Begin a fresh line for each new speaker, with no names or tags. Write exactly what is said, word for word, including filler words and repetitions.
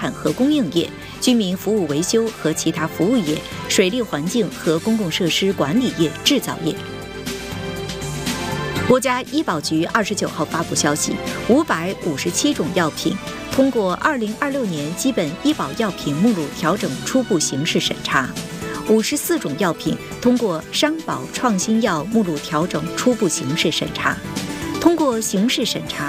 产和供应业、居民服务维修和其他服务业、水利环境和公共设施管理业、制造业。国家医保局二十九号发布消息，五百五十七种药品通过二零二六年基本医保药品目录调整初步形式审查，五十四种药品通过商保创新药目录调整初步形式审查。通过形式审查